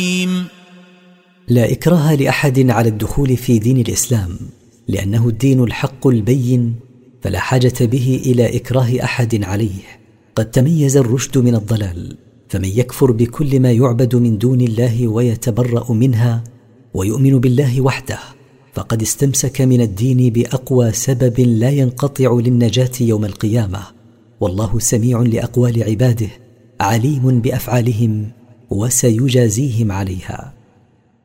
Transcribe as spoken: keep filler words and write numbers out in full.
لا إكراه لأحد على الدخول في دين الإسلام، لأنه الدين الحق البين، فلا حاجة به إلى إكراه أحد عليه. قد تميز الرشد من الضلال، فمن يكفر بكل ما يعبد من دون الله ويتبرأ منها ويؤمن بالله وحده فقد استمسك من الدين بأقوى سبب لا ينقطع للنجاة يوم القيامة. والله سميع لأقوال عباده، عليم بأفعالهم، وسيجازيهم عليها.